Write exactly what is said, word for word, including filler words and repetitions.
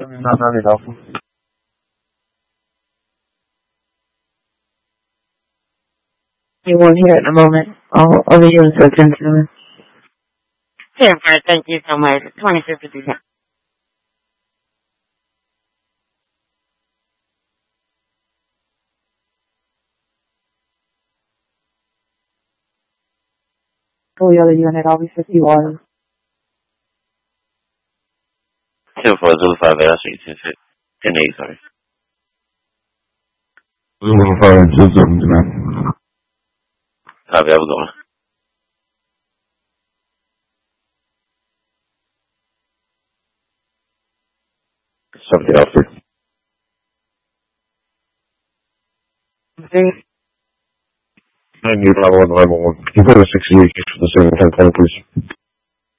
Not very helpful. You won't hear it in a moment. I'll, I'll be doing so attention. Jennifer, thank you so much. twenty-two fifty-seven. Go the other unit, I'll be fifty-one. ten four Zulu five eight, Street, ten six. ten eight, sorry. Zulu five, just something, man. Copy, I was going. Something else. Okay. I need level one, level one. You put a sixty-eight for the same time, please.